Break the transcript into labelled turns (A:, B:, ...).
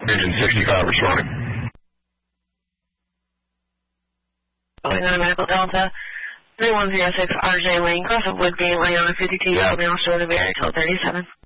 A: Engine 65 responding.
B: Going on Medical Delta 3106 RJ Lane, cross of Woodby, laying on 52, yeah. Open Australia, Barry, 1237.